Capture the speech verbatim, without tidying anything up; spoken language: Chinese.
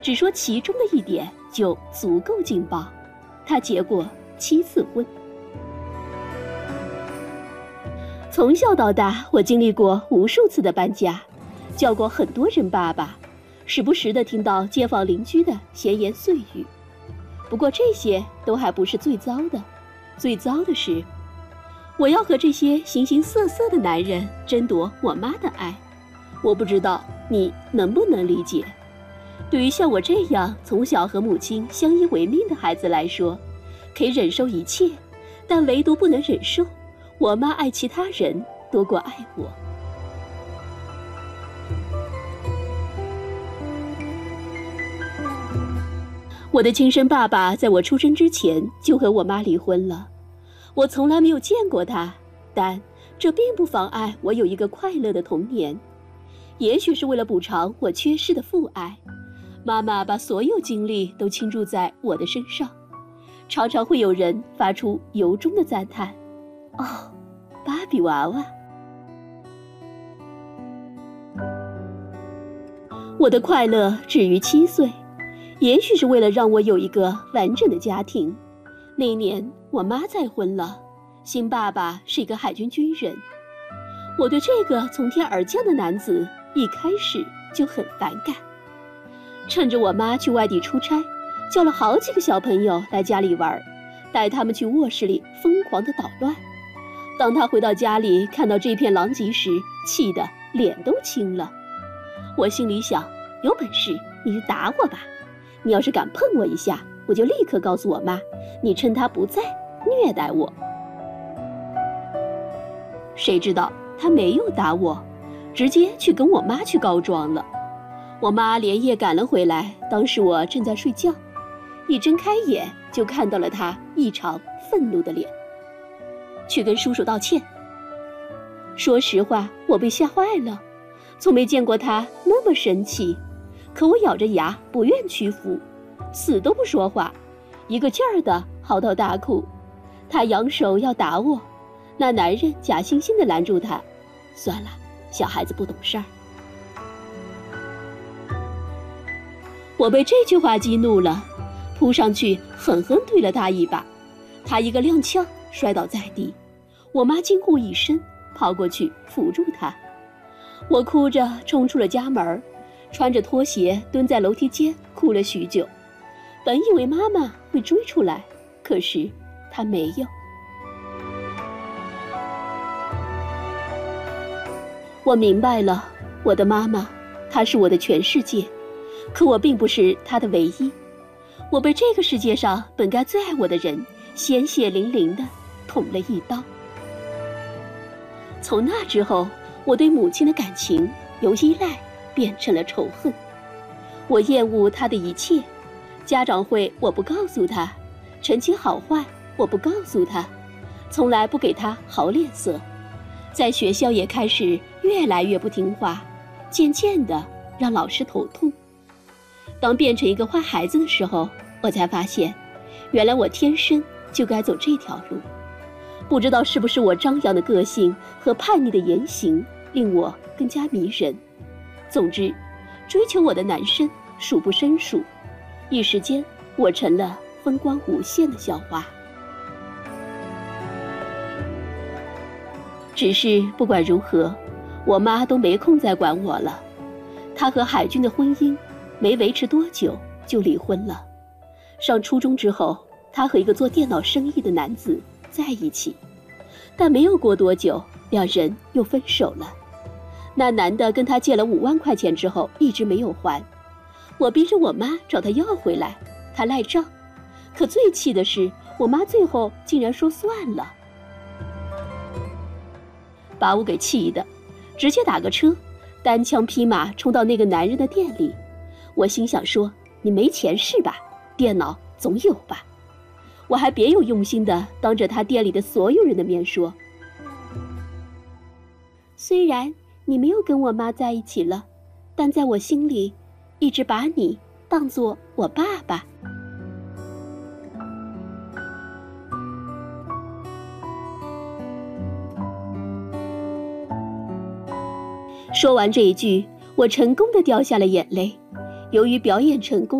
只说其中的一点就足够劲爆，他结过七次婚。从小到大，我经历过无数次的搬家，叫过很多人爸爸，时不时地听到街坊邻居的闲言碎语。不过这些都还不是最糟的，最糟的是，我要和这些形形色色的男人争夺我妈的爱。我不知道你能不能理解。对于像我这样从小和母亲相依为命的孩子来说，可以忍受一切，但唯独不能忍受我妈爱其他人多过爱我。我的亲生爸爸在我出生之前就和我妈离婚了，我从来没有见过他，但这并不妨碍我有一个快乐的童年。也许是为了补偿我缺失的父爱，妈妈把所有精力都倾注在我的身上，常常会有人发出由衷的赞叹：哦，芭比娃娃。我的快乐止于七岁，也许是为了让我有一个完整的家庭。那年我妈再婚了，新爸爸是一个海军军人。我对这个从天而降的男子一开始就很反感。趁着我妈去外地出差，叫了好几个小朋友来家里玩，带他们去卧室里疯狂地捣乱。当他回到家里看到这片狼藉时，气得脸都青了。我心里想，有本事你就打我吧，你要是敢碰我一下，我就立刻告诉我妈，你趁他不在虐待我。谁知道他没有打我，直接去跟我妈去告状了。我妈连夜赶了回来，当时我正在睡觉，一睁开眼就看到了他异常愤怒的脸。去跟叔叔道歉。说实话，我被吓坏了，从没见过他那么生气。可我咬着牙不愿屈服，死都不说话，一个劲儿地嚎啕大哭。他扬手要打我，那男人假惺惺地拦住他，算了，小孩子不懂事儿。我被这句话激怒了，扑上去狠狠推了他一把，他一个踉跄摔倒在地。我妈惊呼一声，跑过去扶住他。我哭着冲出了家门，穿着拖鞋蹲在楼梯间哭了许久。本以为妈妈会追出来，可是她没有。我明白了，我的妈妈，她是我的全世界，可我并不是她的唯一。我被这个世界上本该最爱我的人鲜血淋淋地捅了一刀。从那之后，我对母亲的感情由依赖变成了仇恨。我厌恶她的一切，家长会我不告诉她，成绩好坏我不告诉她，从来不给她好脸色。在学校也开始越来越不听话，渐渐的让老师头痛。当变成一个坏孩子的时候，我才发现，原来我天生就该走这条路。不知道是不是我张扬的个性和叛逆的言行令我更加迷人。总之，追求我的男生数不胜数，一时间我成了风光无限的校花。只是不管如何，我妈都没空再管我了。她和海军的婚姻没维持多久就离婚了。上初中之后，她和一个做电脑生意的男子在一起，但没有过多久，两人又分手了。那男的跟她借了五万块钱之后一直没有还，我逼着我妈找他要回来，他赖账。可最气的是，我妈最后竟然说算了，把我给气的，直接打个车，单枪匹马冲到那个男人的店里。我心想说，你没钱是吧？电脑总有吧。我还别有用心的当着他店里的所有人的面说，虽然你没有跟我妈在一起了，但在我心里一直把你当作我爸爸。说完这一句，我成功的掉下了眼泪。 由于表演成功，